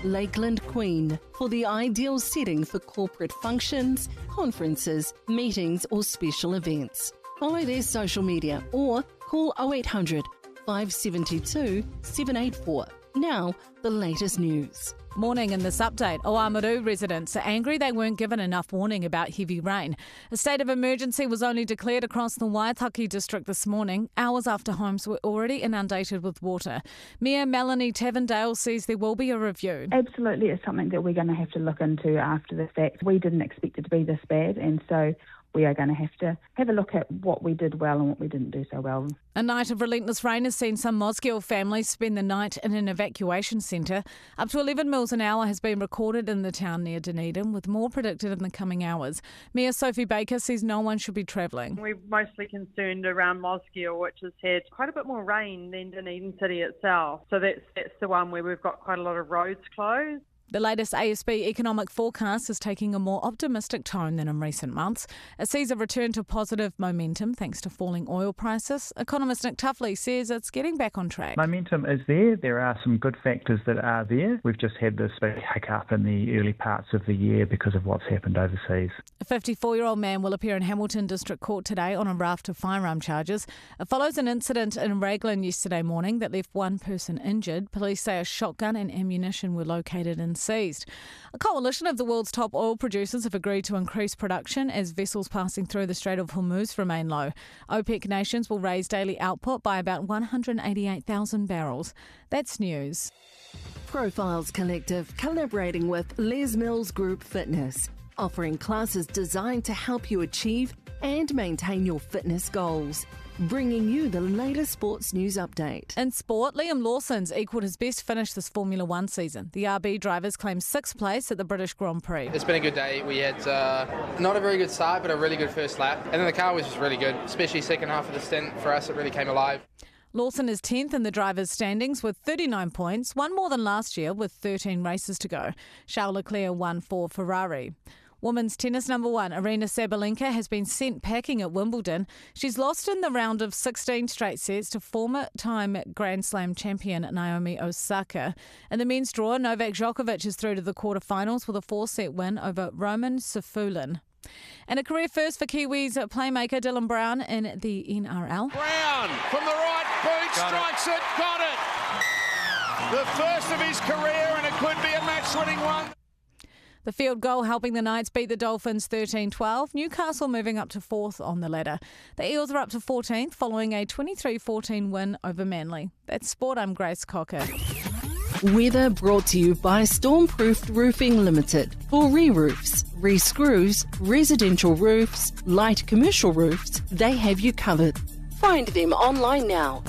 Lakeland Queen for the ideal setting for corporate functions, conferences, meetings or special events. Follow their social media or call 0800 572 784. Now, the latest news. Morning in this update. Oamaru residents are angry they weren't given enough warning about heavy rain. A state of emergency was only declared across the Waitaki district this morning, hours after homes were already inundated with water. Mayor Melanie Tavendale says there will be a review. Absolutely, it's something that we're going to have to look into after the fact. We didn't expect it to be this bad, and so we are going to have a look at what we did well and what we didn't do so well. A night of relentless rain has seen some Mosgiel families spend the night in an evacuation centre. Up to 11 mils an hour has been recorded in the town near Dunedin, with more predicted in the coming hours. Mayor Sophie Baker says no one should be travelling. We're mostly concerned around Mosgiel, which has had quite a bit more rain than Dunedin City itself. So that's the one where we've got quite a lot of roads closed. The latest ASB economic forecast is taking a more optimistic tone than in recent months. It sees a return to positive momentum thanks to falling oil prices. Economist Nick Tuffley says it's getting back on track. Momentum is there. There are some good factors that are there. We've just had this big hiccup in the early parts of the year because of what's happened overseas. A 54-year-old man will appear in Hamilton District Court today on a raft of firearm charges. It follows an incident in Raglan yesterday morning that left one person injured. Police say a shotgun and ammunition were located and seized. A coalition of the world's top oil producers have agreed to increase production as vessels passing through the Strait of Hormuz remain low. OPEC nations will raise daily output by about 188,000 barrels. That's news. Profiles Collective collaborating with Les Mills Group Fitness, offering classes designed to help you achieve and maintain your fitness goals. Bringing you the latest sports news update. In sport, Liam Lawson's equalled his best finish this Formula One season. The RB drivers claimed 6th place at the British Grand Prix. It's been a good day. We had not a very good start, but a really good first lap. And then the car was just really good, especially second half of the stint. For us, it really came alive. Lawson is 10th in the drivers' standings with 39 points, one more than last year with 13 races to go. Charles Leclerc won for Ferrari. Women's tennis number one, Aryna Sabalenka, has been sent packing at Wimbledon. She's lost in the round of 16 straight sets to former-time Grand Slam champion Naomi Osaka. In the men's draw, Novak Djokovic is through to the quarterfinals with a 4-set win over Roman Safulin. And a career first for Kiwis playmaker Dylan Brown in the NRL. Brown from the right boot, strikes it, got it! The first of his career, and it could be a match-winning one. The field goal helping the Knights beat the Dolphins 13-12. Newcastle moving up to 4th on the ladder. The Eels are up to 14th following a 23-14 win over Manly. That's Sport, I'm Grace Cocker. Weather brought to you by Stormproofed Roofing Limited. For re-roofs, re-screws, residential roofs, light commercial roofs, they have you covered. Find them online now.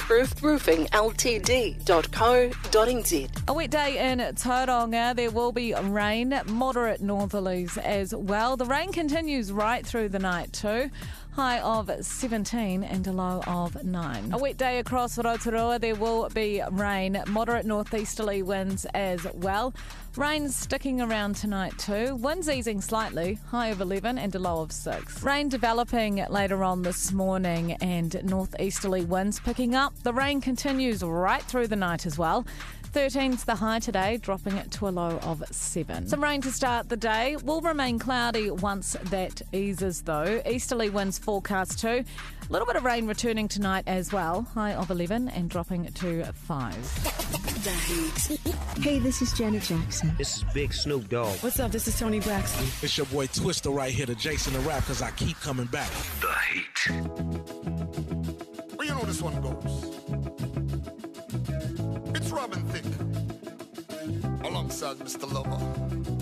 Stormproofedroofingltd.co.nz. A wet day in Tauranga. There will be rain, moderate northerlies as well. The rain continues right through the night too. High of 17 and a low of 9. A wet day across Rotorua. There will be rain, moderate northeasterly winds as well. Rain sticking around tonight too. Winds easing slightly, high of 11 and a low of 6. Rain developing later on this morning and northeasterly winds picking up. The rain continues right through the night as well. 13's the high today, dropping it to a low of 7. Some rain to start the day. Will remain cloudy once that eases though. Easterly winds forecast too. A little bit of rain returning tonight as well. High of 11 and dropping to 5. The Heat. Hey, this is Janet Jackson. This is Big Snoop Dogg. What's up? This is Tony Braxton. It's your boy Twister right here, the Jason the Rap, because I keep coming back. The Heat. Well, you know this one goes. It's Robin Thicke alongside Mr. Lover.